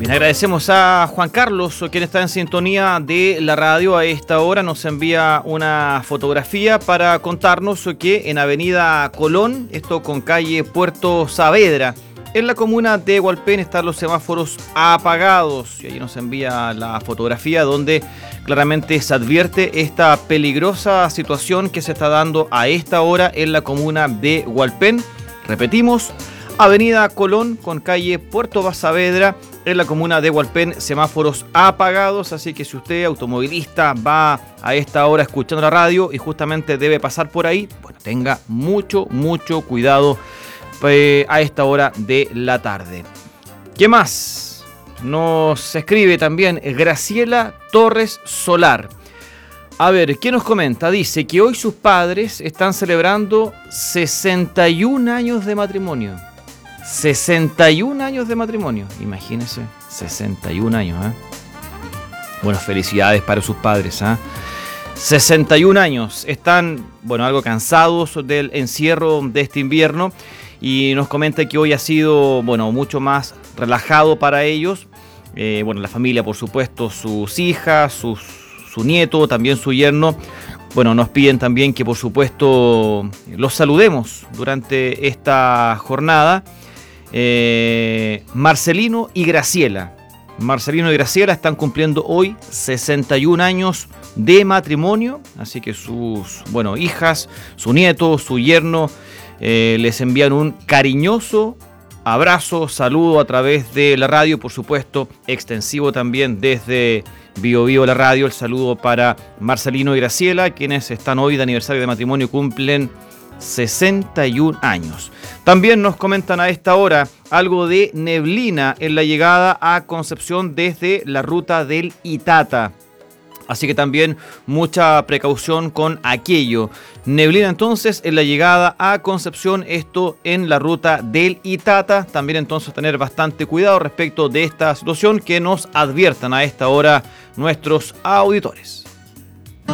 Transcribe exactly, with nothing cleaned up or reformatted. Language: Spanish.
Bien, agradecemos a Juan Carlos, quien está en sintonía de la radio a esta hora. Nos envía una fotografía para contarnos que en Avenida Colón, esto con calle Puerto Saavedra, en la comuna de Hualpén, están los semáforos apagados. Y ahí nos envía la fotografía donde claramente se advierte esta peligrosa situación que se está dando a esta hora en la comuna de Hualpén. Repetimos, Avenida Colón con calle Puerto Saavedra, en la comuna de Hualpén, semáforos apagados, así que si usted, automovilista, va a esta hora escuchando la radio y justamente debe pasar por ahí, bueno, tenga mucho, mucho cuidado eh, a esta hora de la tarde. ¿Qué más? Nos escribe también Graciela Torres Solar. A ver, ¿qué nos comenta? Dice que hoy sus padres están celebrando sesenta y un años de matrimonio. sesenta y un años de matrimonio, imagínense, sesenta y un años, ¿eh? Bueno, felicidades para sus padres, ¿eh? sesenta y un años, están, bueno, algo cansados del encierro de este invierno y nos comenta que hoy ha sido, bueno, mucho más relajado para ellos, eh, bueno, la familia, por supuesto, sus hijas, sus, su nieto, también su yerno. Bueno, nos piden también que, por supuesto, los saludemos durante esta jornada. Eh, Marcelino y Graciela. Marcelino y Graciela están cumpliendo hoy sesenta y un años de matrimonio, así que sus, bueno, hijas, su nieto, su yerno, eh, les envían un cariñoso abrazo, saludo a través de la radio, por supuesto, extensivo también desde Bio Bio la radio, el saludo para Marcelino y Graciela, quienes están hoy de aniversario de matrimonio, cumplen sesenta y un años. También nos comentan a esta hora algo de neblina en la llegada a Concepción desde la ruta del Itata. Así que también mucha precaución con aquello. Neblina entonces en la llegada a Concepción, esto en la ruta del Itata. También entonces tener bastante cuidado respecto de esta situación que nos adviertan a esta hora nuestros auditores.